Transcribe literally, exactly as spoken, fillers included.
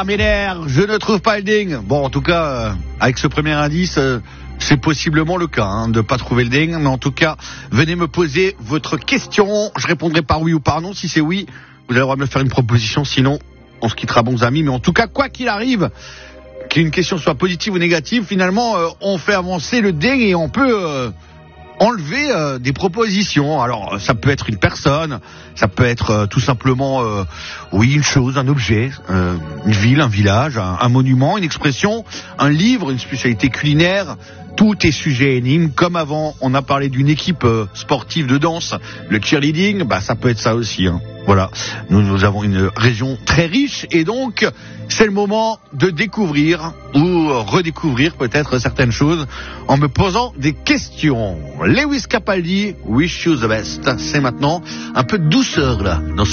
ça m'énerve, je ne trouve pas le ding. Bon, en tout cas, euh, avec ce premier indice, euh, c'est possiblement le cas, hein, de pas trouver le ding. Mais en tout cas, venez me poser votre question. Je répondrai par oui ou par non. Si c'est oui, vous allez le droit de me faire une proposition. Sinon, on se quittera bons amis. Mais en tout cas, quoi qu'il arrive, qu'une question soit positive ou négative, finalement, euh, on fait avancer le ding et on peut... Euh, enlever euh, des propositions. Alors ça peut être une personne, ça peut être euh, tout simplement euh, oui, une chose, un objet, euh, une ville, un village, un, un monument, une expression, un livre, une spécialité culinaire. Tout est sujet énigme. Comme avant, on a parlé d'une équipe euh, sportive de danse, le cheerleading, bah ça peut être ça aussi, hein. Voilà, nous, nous avons une région très riche et donc c'est le moment de découvrir ou redécouvrir peut-être certaines choses en me posant des questions. Lewis Capaldi, Wish You the Best. C'est maintenant un peu de douceur là dans